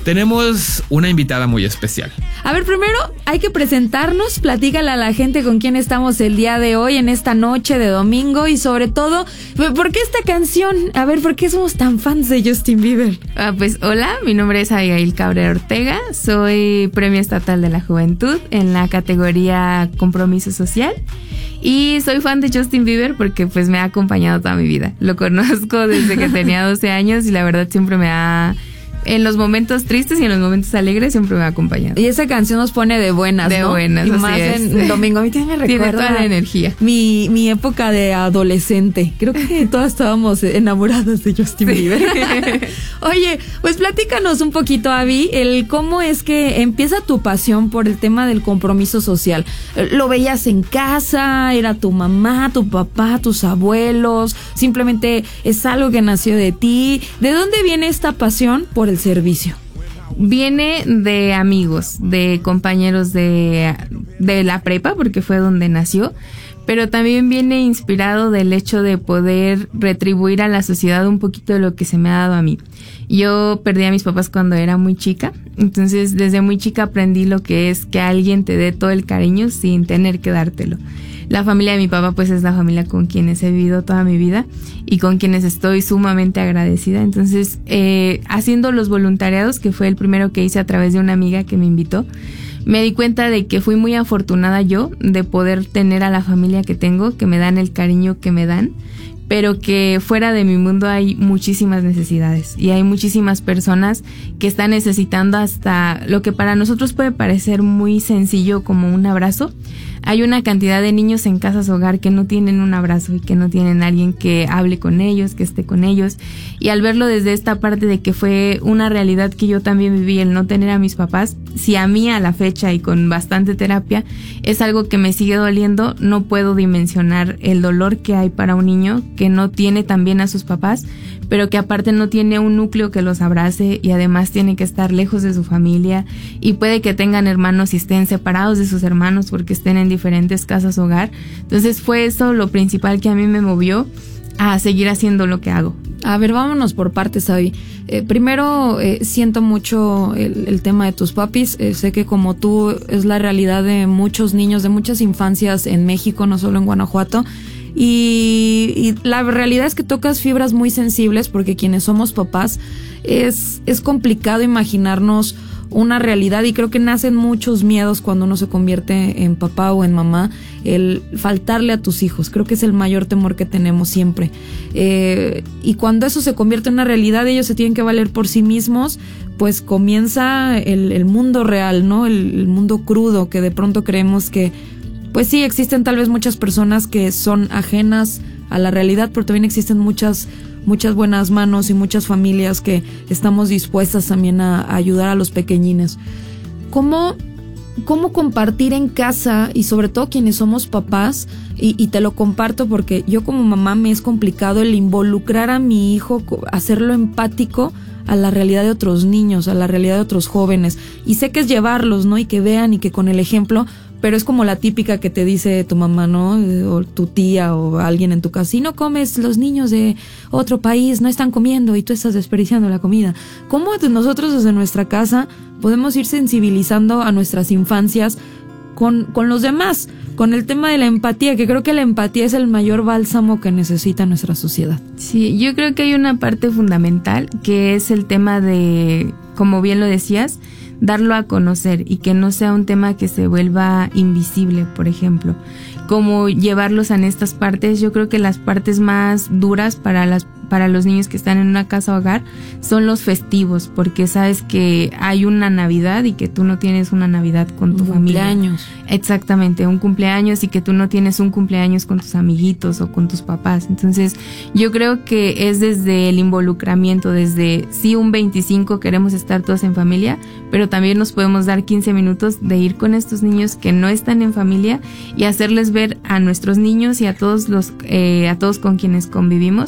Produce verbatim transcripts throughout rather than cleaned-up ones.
tenemos una invitada muy especial. A ver, primero hay que presentarnos, platícale a la gente con quién estamos el día de hoy, en esta noche de domingo, y sobre todo, ¿por qué esta canción? A ver, ¿por qué somos tan fans de Justin Bieber? Ah, pues hola, mi nombre es Abigail Cabrera Ortega, soy Premio Estatal de la Juventud en la categoría Compromiso Social y soy fan de Justin Bieber porque pues me ha acompañado toda mi vida. Lo conozco desde que tenía doce años y la verdad siempre me ha... En los momentos tristes y en los momentos alegres siempre me ha acompañado. Y esa canción nos pone de buenas, de ¿no? buenas, y así más es. en domingo. A mí también me recuerda. Tiene toda la energía. Mi, mi época de adolescente. Creo que todas estábamos enamoradas de Justin sí. Bieber. Oye, pues platícanos un poquito, Abby, el cómo es que empieza tu pasión por el tema del compromiso social. ¿Lo veías en casa? ¿Era tu mamá, tu papá, tus abuelos? ¿Simplemente es algo que nació de ti? ¿De dónde viene esta pasión por el servicio? Viene de amigos, de compañeros de, de la prepa, porque fue donde nació, pero también viene inspirado del hecho de poder retribuir a la sociedad un poquito de lo que se me ha dado a mí. Yo perdí a mis papás cuando era muy chica, entonces desde muy chica aprendí lo que es que alguien te dé todo el cariño sin tener que dártelo. La familia de mi papá pues es la familia con quienes he vivido toda mi vida y con quienes estoy sumamente agradecida. Entonces, eh, haciendo los voluntariados, que fue el primero que hice a través de una amiga que me invitó, me di cuenta de que fui muy afortunada yo de poder tener a la familia que tengo, que me dan el cariño que me dan, pero que fuera de mi mundo hay muchísimas necesidades y hay muchísimas personas que están necesitando hasta lo que para nosotros puede parecer muy sencillo como un abrazo. Hay una cantidad de niños en casas hogar que no tienen un abrazo y que no tienen alguien que hable con ellos, que esté con ellos. Y al verlo desde esta parte de que fue una realidad que yo también viví, el no tener a mis papás, si a mí a la fecha y con bastante terapia es algo que me sigue doliendo, no puedo dimensionar el dolor que hay para un niño que no tiene también a sus papás, pero que aparte no tiene un núcleo que los abrace y además tiene que estar lejos de su familia y puede que tengan hermanos y estén separados de sus hermanos porque estén en diferentes casas hogar. Entonces fue eso lo principal que a mí me movió a seguir haciendo lo que hago. A ver, vámonos por partes, Abby. Eh, primero, eh, siento mucho el, el tema de tus papis. Eh, sé que como tú es la realidad de muchos niños, de muchas infancias en México, no solo en Guanajuato. Y, y la realidad es que tocas fibras muy sensibles porque quienes somos papás es, es complicado imaginarnos una realidad y creo que nacen muchos miedos cuando uno se convierte en papá o en mamá, el faltarle a tus hijos. Creo que es el mayor temor que tenemos siempre. Eh, y cuando eso se convierte en una realidad, ellos se tienen que valer por sí mismos, pues comienza el, el mundo real, ¿no? El, el mundo crudo que de pronto creemos que pues sí, existen tal vez muchas personas que son ajenas a la realidad, pero también existen muchas muchas buenas manos y muchas familias que estamos dispuestas también a, a ayudar a los pequeñines. ¿Cómo, cómo compartir en casa y sobre todo quienes somos papás? Y, y te lo comparto porque yo como mamá me es complicado el involucrar a mi hijo, hacerlo empático a la realidad de otros niños, a la realidad de otros jóvenes. Y sé que es llevarlos, ¿no? Y que vean y que con el ejemplo... Pero es como la típica que te dice tu mamá, ¿no? O tu tía o alguien en tu casa. Si no comes, los niños de otro país no están comiendo y tú estás desperdiciando la comida. ¿Cómo nosotros desde nuestra casa podemos ir sensibilizando a nuestras infancias con, con los demás? Con el tema de la empatía, que creo que la empatía es el mayor bálsamo que necesita nuestra sociedad. Sí, yo creo que hay una parte fundamental que es el tema de, como bien lo decías, darlo a conocer y que no sea un tema que se vuelva invisible, por ejemplo. Como llevarlos en estas partes, yo creo que las partes más duras para las para los niños que están en una casa hogar son los festivos, porque sabes que hay una Navidad y que tú no tienes una Navidad con tu un familia. Cumpleaños. Exactamente, un cumpleaños y que tú no tienes un cumpleaños con tus amiguitos o con tus papás. Entonces, yo creo que es desde el involucramiento, desde sí un veinticinco queremos estar todos en familia, pero también nos podemos dar quince minutos de ir con estos niños que no están en familia y hacerles ver a nuestros niños y a todos los eh, a todos con quienes convivimos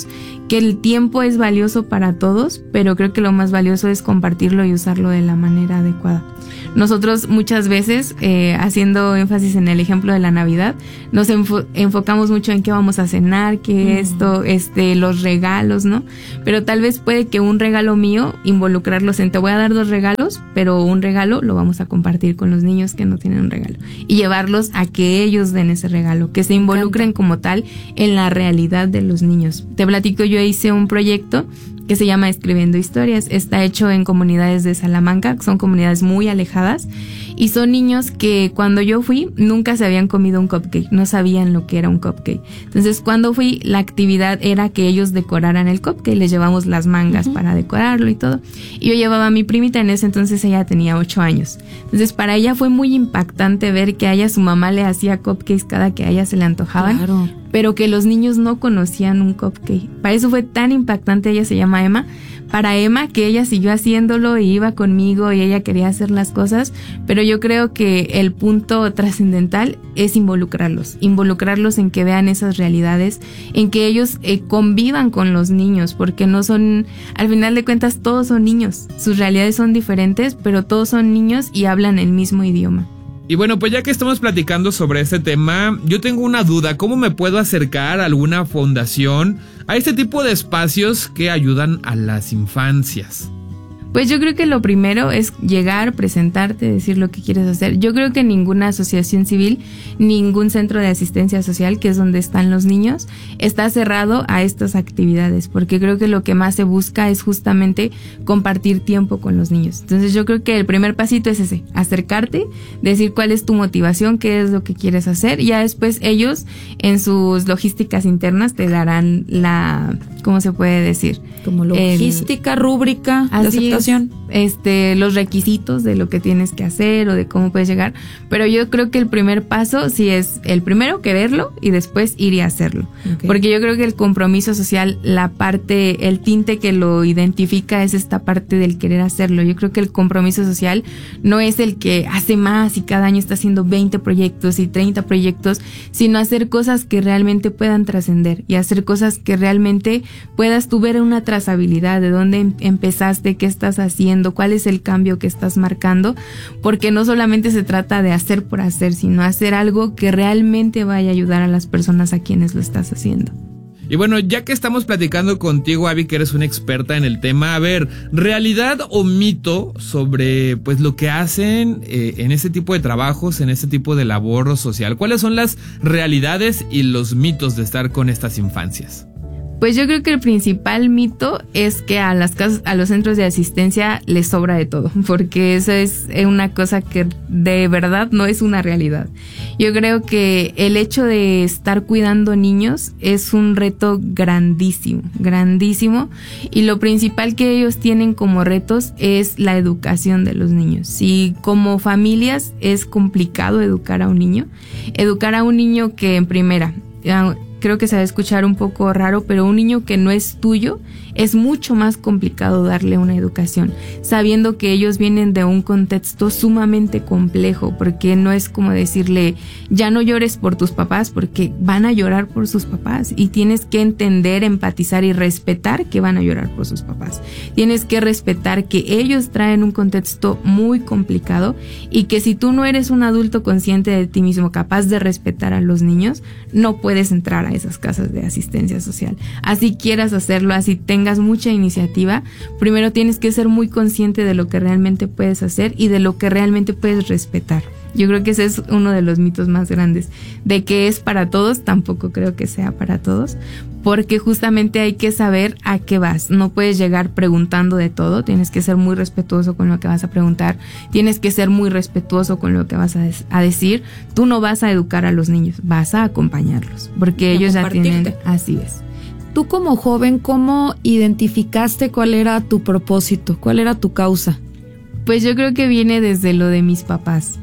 que el tiempo es valioso para todos, pero creo que lo más valioso es compartirlo y usarlo de la manera adecuada. Nosotros muchas veces, eh, haciendo énfasis en el ejemplo de la Navidad, nos enfo- enfocamos mucho en qué vamos a cenar, qué mm. esto, este, los regalos, ¿no? Pero tal vez puede que un regalo mío, involucrarlos en te voy a dar dos regalos, pero un regalo lo vamos a compartir con los niños que no tienen un regalo. Y llevarlos a que ellos den ese regalo, que se involucren como tal en la realidad de los niños. Te platico, yo hice un proyecto que se llama Escribiendo Historias. Está hecho en comunidades de Salamanca, son comunidades muy alejadas, y son niños que cuando yo fui nunca se habían comido un cupcake, no sabían lo que era un cupcake. Entonces cuando fui, la actividad era que ellos decoraran el cupcake, les llevamos las mangas uh-huh. para decorarlo y todo. Y yo llevaba a mi primita, en ese entonces ella tenía ocho años. Entonces para ella fue muy impactante ver que a ella su mamá le hacía cupcakes cada que a ella se le antojaban. Claro. Pero que los niños no conocían un cupcake. Para eso fue tan impactante. Ella se llama Emma. Para Emma, que ella siguió haciéndolo y iba conmigo y ella quería hacer las cosas, pero yo creo que el punto trascendental es involucrarlos, involucrarlos en que vean esas realidades, en que ellos eh, convivan con los niños, porque no son, al final de cuentas todos son niños, sus realidades son diferentes, pero todos son niños y hablan el mismo idioma. Y bueno, pues ya que estamos platicando sobre este tema, yo tengo una duda. ¿Cómo me puedo acercar a alguna fundación, a este tipo de espacios que ayudan a las infancias? Pues yo creo que lo primero es llegar, presentarte, decir lo que quieres hacer. Yo creo que ninguna asociación civil, ningún centro de asistencia social, que es donde están los niños, está cerrado a estas actividades, porque creo que lo que más se busca es justamente compartir tiempo con los niños. Entonces yo creo que el primer pasito es ese, acercarte, decir cuál es tu motivación, qué es lo que quieres hacer, y ya después ellos en sus logísticas internas te darán la, ¿cómo se puede decir? Como logística, el, rúbrica de aceptación. Este, los requisitos de lo que tienes que hacer o de cómo puedes llegar, pero yo creo que el primer paso sí es el primero quererlo y después ir y hacerlo, okay. Porque yo creo que el compromiso social, la parte, el tinte que lo identifica es esta parte del querer hacerlo. Yo creo que el compromiso social no es el que hace más y cada año está haciendo veinte proyectos y treinta proyectos, sino hacer cosas que realmente puedan trascender y hacer cosas que realmente puedas tú ver una trazabilidad de dónde em- empezaste, qué estás haciendo, cuál es el cambio que estás marcando, porque no solamente se trata de hacer por hacer, sino hacer algo que realmente vaya a ayudar a las personas a quienes lo estás haciendo. Y bueno, ya que estamos platicando contigo, Abby, que eres una experta en el tema, a ver, ¿realidad o mito sobre pues lo que hacen eh, en este tipo de trabajos, en este tipo de labor social? ¿Cuáles son las realidades y los mitos de estar con estas infancias? Pues yo creo que el principal mito es que a las casas, a los centros de asistencia les sobra de todo, porque eso es una cosa que de verdad no es una realidad. Yo creo que el hecho de estar cuidando niños es un reto grandísimo, grandísimo, y lo principal que ellos tienen como retos es la educación de los niños. Si como familias es complicado educar a un niño, educar a un niño que en primera, creo que se va a escuchar un poco raro, pero un niño que no es tuyo es mucho más complicado darle una educación, sabiendo que ellos vienen de un contexto sumamente complejo, porque no es como decirle, ya no llores por tus papás, porque van a llorar por sus papás, y tienes que entender, empatizar y respetar que van a llorar por sus papás. Tienes que respetar que ellos traen un contexto muy complicado, y que si tú no eres un adulto consciente de ti mismo, capaz de respetar a los niños, no puedes entrar a esas casas de asistencia social. Así quieras hacerlo, así tengas mucha iniciativa, primero tienes que ser muy consciente de lo que realmente puedes hacer y de lo que realmente puedes respetar. Yo creo que ese es uno de los mitos más grandes, de que es para todos, tampoco creo que sea para todos, porque justamente hay que saber a qué vas. No puedes llegar preguntando de todo, tienes que ser muy respetuoso con lo que vas a preguntar, tienes que ser muy respetuoso con lo que vas a, des- a decir. Tú no vas a educar a los niños, vas a acompañarlos, porque ellos ya tienen, así es. Tú como joven, ¿cómo identificaste cuál era tu propósito? ¿Cuál era tu causa? Pues yo creo que viene desde lo de mis papás,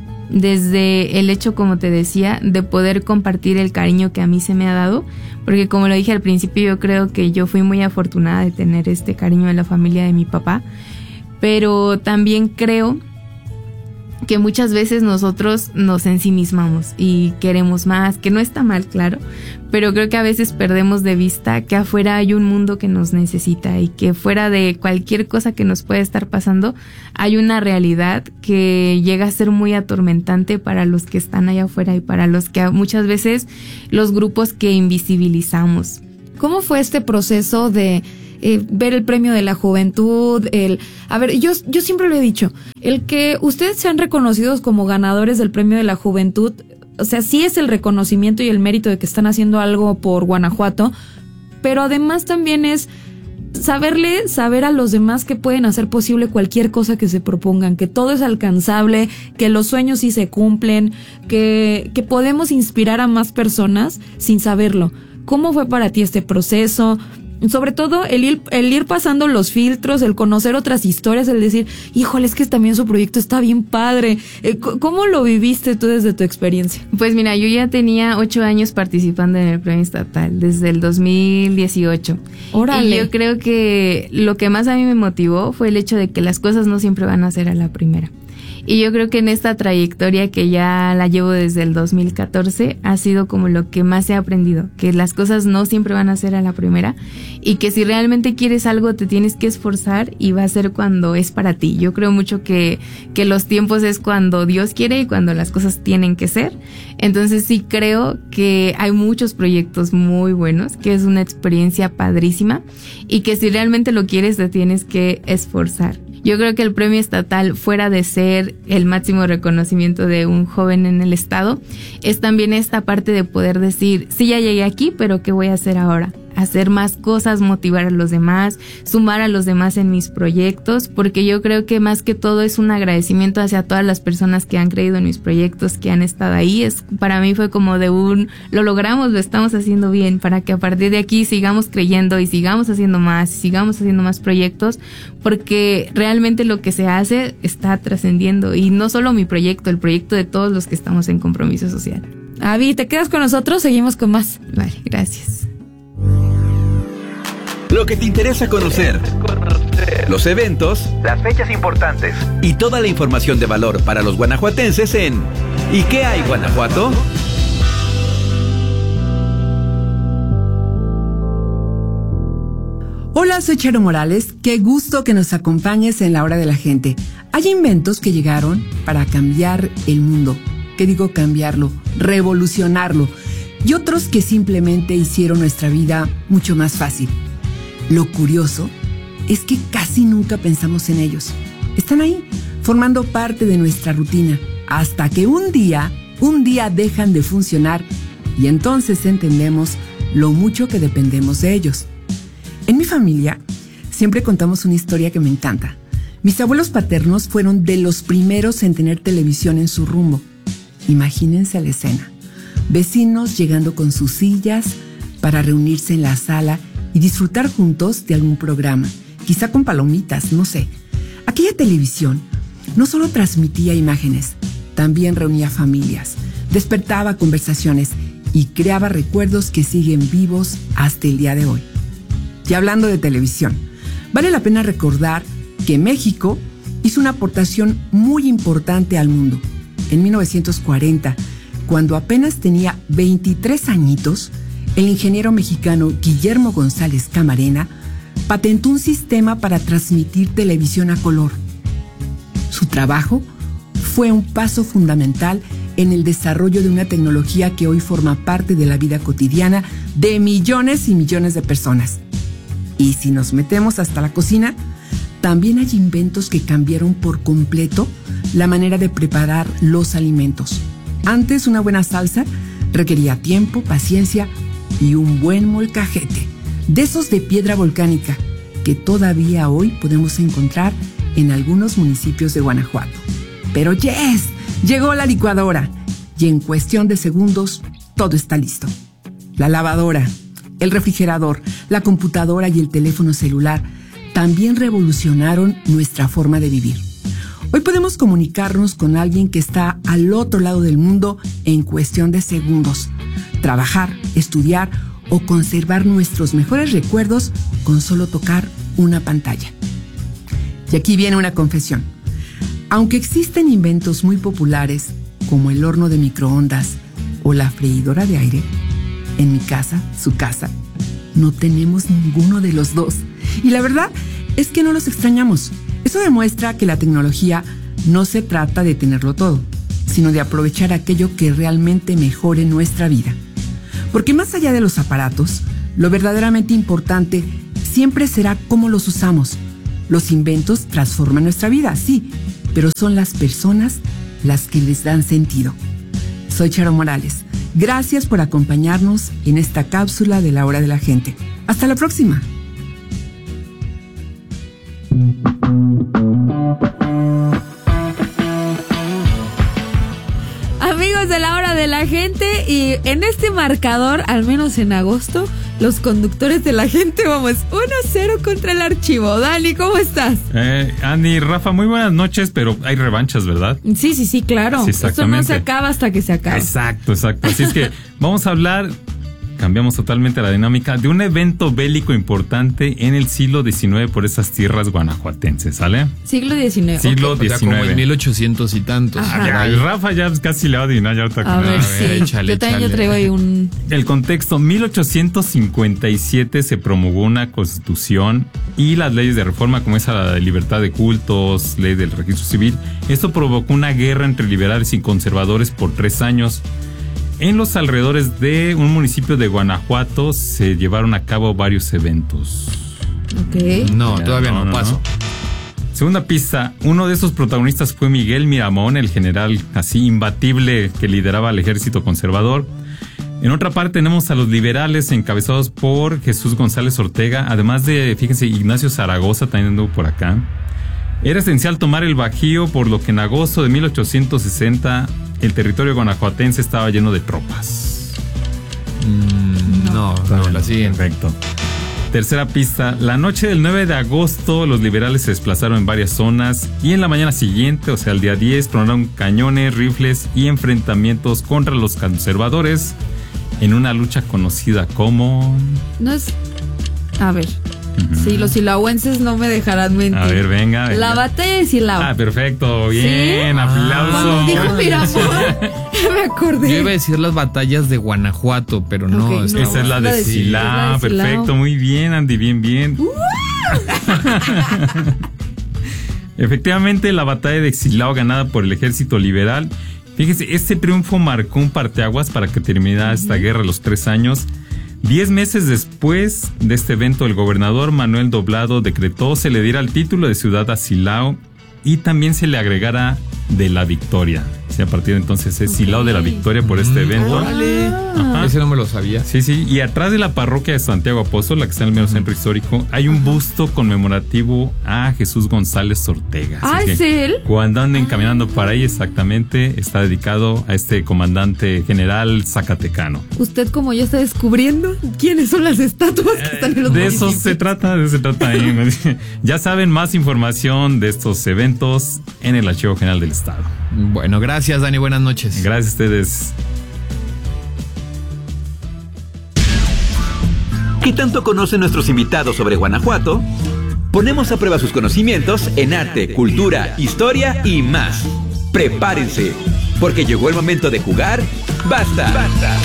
desde el hecho, como te decía, de poder compartir el cariño que a mí se me ha dado, porque como lo dije al principio, yo creo que yo fui muy afortunada de tener este cariño de la familia de mi papá, pero también creo que muchas veces nosotros nos ensimismamos y queremos más, que no está mal, claro, pero creo que a veces perdemos de vista que afuera hay un mundo que nos necesita y que fuera de cualquier cosa que nos pueda estar pasando hay una realidad que llega a ser muy atormentante para los que están allá afuera y para los que muchas veces los grupos que invisibilizamos. ¿Cómo fue este proceso de Eh, ver el premio de la juventud? El, a ver, yo, yo siempre lo he dicho, el que ustedes sean reconocidos como ganadores del premio de la juventud, o sea, sí es el reconocimiento y el mérito de que están haciendo algo por Guanajuato, pero además también es saberle, saber a los demás que pueden hacer posible cualquier cosa que se propongan, que todo es alcanzable, que los sueños sí se cumplen, que, que podemos inspirar a más personas sin saberlo. ¿Cómo fue para ti este proceso? Sobre todo el ir, el ir pasando los filtros, el conocer otras historias, el decir, híjole, es que también su proyecto está bien padre. ¿Cómo lo viviste tú desde tu experiencia? Pues mira, yo ya tenía ocho años participando en el premio estatal, desde el dos mil dieciocho. ¡Órale! Y yo creo que lo que más a mí me motivó fue el hecho de que las cosas no siempre van a ser a la primera. Y yo creo que en esta trayectoria que ya la llevo desde el dos mil catorce ha sido como lo que más he aprendido, que las cosas no siempre van a ser a la primera y que si realmente quieres algo te tienes que esforzar y va a ser cuando es para ti. Yo creo mucho que, que los tiempos es cuando Dios quiere y cuando las cosas tienen que ser. Entonces sí creo que hay muchos proyectos muy buenos, que es una experiencia padrísima y que si realmente lo quieres te tienes que esforzar. Yo creo que el premio estatal, fuera de ser el máximo reconocimiento de un joven en el estado, es también esta parte de poder decir, sí, ya llegué aquí, pero ¿qué voy a hacer ahora? Hacer más cosas, motivar a los demás, sumar a los demás en mis proyectos, porque yo creo que más que todo es un agradecimiento hacia todas las personas que han creído en mis proyectos, que han estado ahí. Es, para mí fue como de un, lo logramos, lo estamos haciendo bien, para que a partir de aquí sigamos creyendo y sigamos haciendo más, sigamos haciendo más proyectos, porque realmente lo que se hace está trascendiendo, y no solo mi proyecto, el proyecto de todos los que estamos en compromiso social. Avi, ¿te quedas con nosotros? Seguimos con más. Vale, gracias. Lo que te interesa conocer, los eventos, las fechas importantes y toda la información de valor para los guanajuatenses en ¿Y qué hay, Guanajuato? Hola, soy Charo Morales. Qué gusto que nos acompañes en La Hora de la Gente. Hay inventos que llegaron para cambiar el mundo. ¿Qué digo cambiarlo? Revolucionarlo. Y otros que simplemente hicieron nuestra vida mucho más fácil. Lo curioso es que casi nunca pensamos en ellos. Están ahí, formando parte de nuestra rutina, hasta que un día, un día dejan de funcionar y entonces entendemos lo mucho que dependemos de ellos. En mi familia siempre contamos una historia que me encanta. Mis abuelos paternos fueron de los primeros en tener televisión en su rumbo. Imagínense la escena. Vecinos llegando con sus sillas para reunirse en la sala y disfrutar juntos de algún programa, quizá con palomitas, no sé. Aquella televisión no solo transmitía imágenes, también reunía familias, despertaba conversaciones y creaba recuerdos que siguen vivos hasta el día de hoy. Y hablando de televisión, vale la pena recordar que México hizo una aportación muy importante al mundo. En mil novecientos cuarenta, cuando apenas tenía veintitrés añitos, el ingeniero mexicano Guillermo González Camarena patentó un sistema para transmitir televisión a color. Su trabajo fue un paso fundamental en el desarrollo de una tecnología que hoy forma parte de la vida cotidiana de millones y millones de personas. Y si nos metemos hasta la cocina, también hay inventos que cambiaron por completo la manera de preparar los alimentos. Antes, una buena salsa requería tiempo, paciencia y un buen molcajete, de esos de piedra volcánica que todavía hoy podemos encontrar en algunos municipios de Guanajuato. Pero ¡yes! Llegó la licuadora y en cuestión de segundos todo está listo. La lavadora, el refrigerador, la computadora y el teléfono celular también revolucionaron nuestra forma de vivir. Hoy podemos comunicarnos con alguien que está al otro lado del mundo en cuestión de segundos. Trabajar, estudiar o conservar nuestros mejores recuerdos con solo tocar una pantalla. Y aquí viene una confesión. Aunque existen inventos muy populares, como el horno de microondas o la freidora de aire, en mi casa, su casa, no tenemos ninguno de los dos. Y la verdad es que no los extrañamos. Eso demuestra que la tecnología no se trata de tenerlo todo, sino de aprovechar aquello que realmente mejore nuestra vida. Porque más allá de los aparatos, lo verdaderamente importante siempre será cómo los usamos. Los inventos transforman nuestra vida, sí, pero son las personas las que les dan sentido. Soy Charo Morales. Gracias por acompañarnos en esta cápsula de la hora de la gente. Hasta la próxima. Amigos de la hora de la gente, y en este marcador, al menos en agosto, los conductores de la gente vamos uno a cero contra el archivo. Dani, ¿cómo estás? Eh, Andy, Rafa, muy buenas noches, pero hay revanchas, ¿verdad? Sí, sí, sí, claro. Sí, esto no se acaba hasta que se acabe. Exacto, exacto. Así es que vamos a hablar, cambiamos totalmente la dinámica, de un evento bélico importante en el siglo diecinueve por esas tierras guanajuatenses, ¿sale? Siglo diecinueve. Siglo okay. diecinueve. O sea, como en mil ochocientos y tantos. Ajá. Ya, el Rafa ya casi le va a adivinar ya ahorita. A ver, sí. échale, yo también échale. yo traigo ahí un... El contexto, mil ochocientos cincuenta y siete se promulgó una constitución y las leyes de reforma, como esa la de libertad de cultos, ley del registro civil. Esto provocó una guerra entre liberales y conservadores por tres años. En los alrededores de un municipio de Guanajuato se llevaron a cabo varios eventos. Ok. No, Ya, todavía no, no, no, paso. no. Segunda pista, uno de esos protagonistas fue Miguel Miramón, el general así imbatible que lideraba el ejército conservador. En otra parte tenemos a los liberales encabezados por Jesús González Ortega, además de, fíjense, Ignacio Zaragoza también anduvo por acá. Era esencial tomar el Bajío, por lo que en agosto de mil ochocientos sesenta el territorio guanajuatense estaba lleno de tropas. Mm, no, no, no, la siguen. Perfecto. Tercera pista, la noche del nueve de agosto los liberales se desplazaron en varias zonas y en la mañana siguiente, o sea el día diez, tronaron cañones, rifles y enfrentamientos contra los conservadores en una lucha conocida como... No es... A ver. Uh-huh. Sí, los silahuenses no me dejarán mentir. A ver, venga, venga. La batalla de Silao. Ah, perfecto, bien, ¿sí? aplauso. Cuando dijo Miramón, me acordé. Yo iba a decir las batallas de Guanajuato, pero no. Okay, es no. Esa es la de, la de Silao, Silao. perfecto, muy bien, Andy, bien, bien. Uh. Efectivamente, la batalla de Silao ganada por el ejército liberal. Fíjese, este triunfo marcó un parteaguas para que terminara uh-huh. esta guerra a los tres años. Diez meses después de este evento, el gobernador Manuel Doblado decretó se le diera el título de ciudad a Silao y también se le agregara de la Victoria. O sea, a partir de entonces es okay. Silao de la Victoria por este evento. ¡Órale! Ah. Ese no me lo sabía. Sí, sí. Y atrás de la parroquia de Santiago Apóstol, la que está en el medio centro histórico, hay un busto conmemorativo a Jesús González Ortega. Ah, ¿es él? Cuando anden caminando para ahí, exactamente, está dedicado a este comandante general zacatecano. Usted, como ya está descubriendo quiénes son las estatuas que están en los De municipios. eso se trata, de eso se trata ahí. Ya saben más información de estos eventos en el Archivo General del Estado. Bueno, gracias, Dani. Buenas noches. Gracias a ustedes. ¿Qué tanto conocen nuestros invitados sobre Guanajuato? Ponemos a prueba sus conocimientos en arte, cultura, historia y más. Prepárense, porque llegó el momento de jugar. ¡Basta! ¡Basta!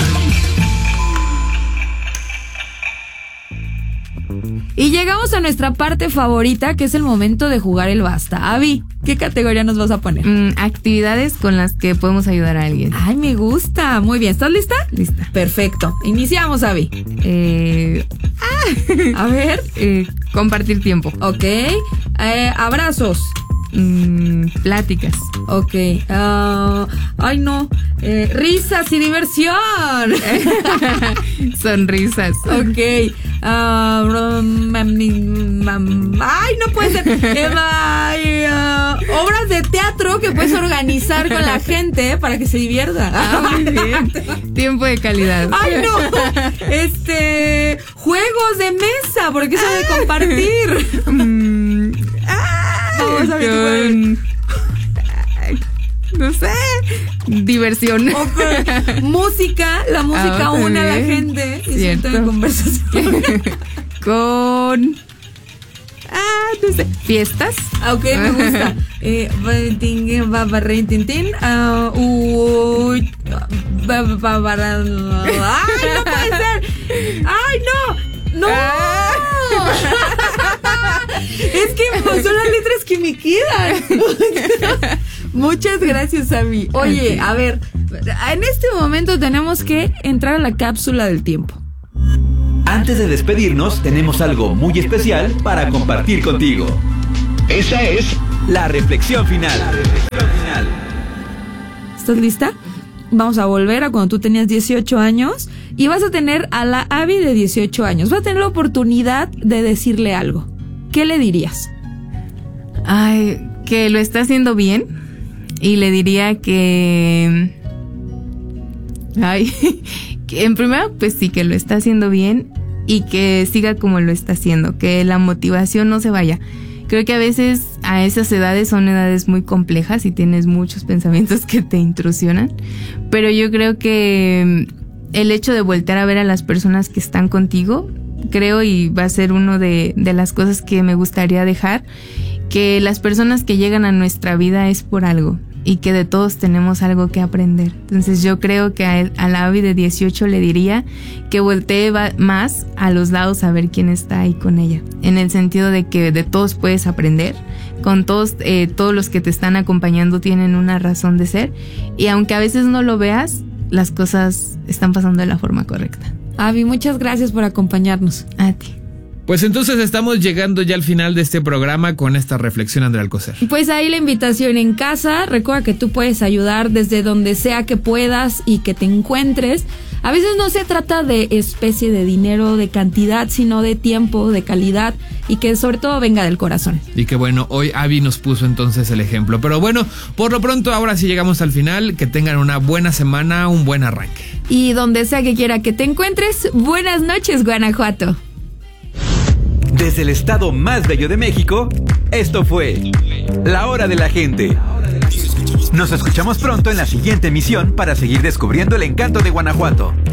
Y llegamos a nuestra parte favorita, que es el momento de jugar el basta. Avi, ¿qué categoría nos vas a poner? Mm, actividades con las que podemos ayudar a alguien. Ay, me gusta. Muy bien. ¿Estás lista? Lista. Perfecto. Iniciamos, Avi. Eh, ah, a ver. Eh, compartir tiempo. Ok. Eh, abrazos. Mm, pláticas. Ok. Uh, ay, no. Eh, risas y diversión. Sonrisas. Ok. Uh, um, ay, no puede ser. Eh, ay, uh, obras de teatro que puedes organizar con la gente para que se divierta. Ah, muy bien. Tiempo de calidad. Ay, no. Este. Juegos de mesa, porque eso de compartir. Mm, Vamos a ver. Con... No sé. Diversión. Okay. Música. La música ah, une a la gente. Y siento de conversación. Con... Ah, no sé. ¿Fiestas? Ok, me gusta. eh, tin, ba, ba, rin, tin, tin, ah, uy, ba, ba, ba, ra, ¡ay, no puede ser! ¡Ay, no! ¡No! Ah. Es que pues, son las letras que me quedan. Muchas gracias, Abby. Oye, a ver, en este momento tenemos que entrar a la cápsula del tiempo. Antes de despedirnos, tenemos algo muy especial para compartir contigo. Esa es la reflexión final. La reflexión final. ¿Estás lista? Vamos a volver a cuando tú tenías dieciocho años y vas a tener a la Abby de dieciocho años. Vas a tener la oportunidad de decirle algo. ¿Qué le dirías? Ay, que lo está haciendo bien. Y le diría que... Ay, que en primero, pues sí, que lo está haciendo bien y que siga como lo está haciendo, que la motivación no se vaya. Creo que a veces a esas edades son edades muy complejas y tienes muchos pensamientos que te intrusionan, pero yo creo que el hecho de voltear a ver a las personas que están contigo, creo y va a ser uno de, de las cosas que me gustaría dejar, que las personas que llegan a nuestra vida es por algo y que de todos tenemos algo que aprender. Entonces yo creo que a, a la Abby de dieciocho le diría que voltee más a los lados a ver quién está ahí con ella, en el sentido de que de todos puedes aprender, con todos, eh, todos los que te están acompañando tienen una razón de ser y aunque a veces no lo veas, las cosas están pasando de la forma correcta. Abby, muchas gracias por acompañarnos. A ti. Pues entonces estamos llegando ya al final de este programa con esta reflexión, Andrea Alcocer. Pues ahí la invitación en casa. Recuerda que tú puedes ayudar desde donde sea que puedas y que te encuentres. A veces no se trata de especie de dinero, de cantidad, sino de tiempo, de calidad y que sobre todo venga del corazón. Y que bueno, hoy Abby nos puso entonces el ejemplo. Pero bueno, por lo pronto ahora sí llegamos al final. Que tengan una buena semana, un buen arranque. Y donde sea que quiera que te encuentres, buenas noches, Guanajuato. Desde el estado más bello de México, esto fue La Hora de la Gente. Nos escuchamos pronto en la siguiente emisión para seguir descubriendo el encanto de Guanajuato.